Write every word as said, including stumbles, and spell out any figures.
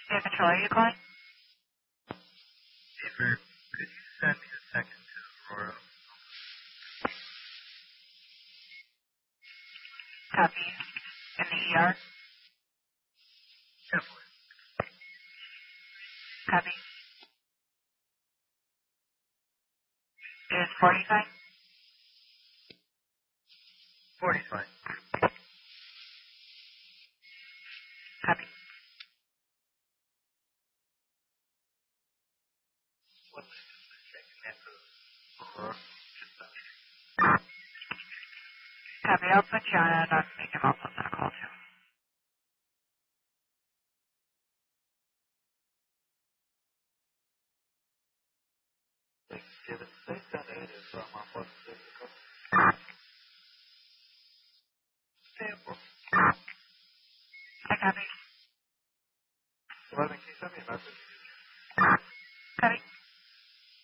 Yeah, control, are you calling? Avery, could you send me a second to Aurora? Copy. In the E R? Definitely. Copy. Is forty fine? forty's fine. Copy. One minute, just checking that for Aurora. Just uh, Copy, I'll put you on and I'll make him up on that call too. Thanksgiving six and eight is um, on one six. Sample. I copy. Eleven, can you send me a message?